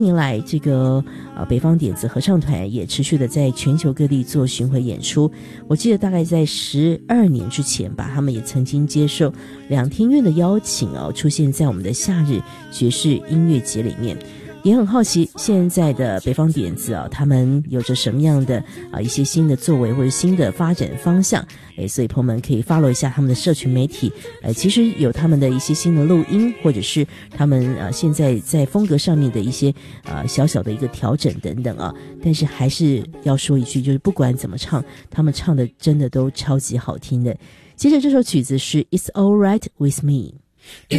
近来这个北方点子合唱团也持续的在全球各地做巡回演出。我记得大概在12年之前吧，他们也曾经接受两厅院的邀请出现在我们的夏日爵士音乐节里面。也很好奇现在的北方点子他们有着什么样的一些新的作为或者新的发展方向。所以朋友们可以 follow 一下他们的社群媒体，其实有他们的一些新的录音，或者是他们现在在风格上面的一些小小的一个调整等等但是还是要说一句，就是不管怎么唱，他们唱的真的都超级好听的。接着这首曲子是 It's Alright With Me。